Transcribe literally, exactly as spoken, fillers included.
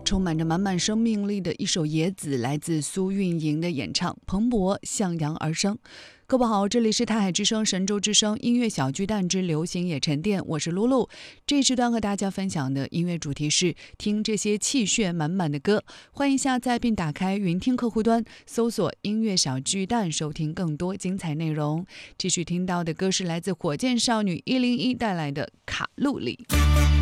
充满着满满生命力的一首《野子》，来自苏运莹的演唱，蓬勃向阳而生。各位好，这里是泰海之声神州之声音乐小巨蛋之流行也沉淀，我是露露。这一时段和大家分享的音乐主题是听这些气血满满的歌，欢迎下载并打开云听客户端，搜索音乐小巨蛋，收听更多精彩内容。继续听到的歌是来自火箭少女一零一带来的卡路里。